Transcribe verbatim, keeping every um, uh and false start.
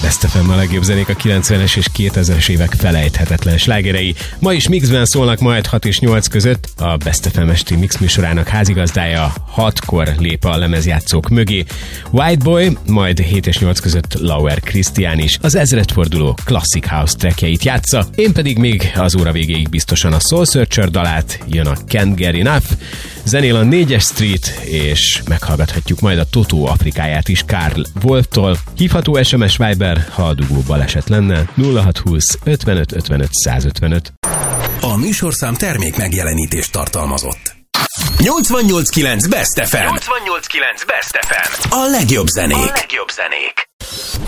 Best ef em a legjobb zenék a kilencvenes és kétezres évek felejthetetlen slágerei. Ma is mixben szólnak majd hat és nyolc között. A Best ef em esti mix műsorának házigazdája hatkor lép a lemezjátszók mögé. White Boy, majd hét és nyolc között Lauer Christian is az ezredforduló Classic House trackjeit játsza. Én pedig még az óra végéig biztosan a Soul Searcher dalát, jön a Can't Get Enough, zenél a négyes Street, és meghallgathatjuk majd a Totó Afrikáját is Karl Wolftól. Hívható es em es Viber, ha a dugó baleset lenne, nulla hat húsz ötvenöt ötvenöt százötvenöt. A műsorszám termék megjelenítést tartalmazott. nyolcvannyolc kilenc Best ef em. nyolcvannyolc kilenc Best ef em. A legjobb zenék. A legjobb zenék.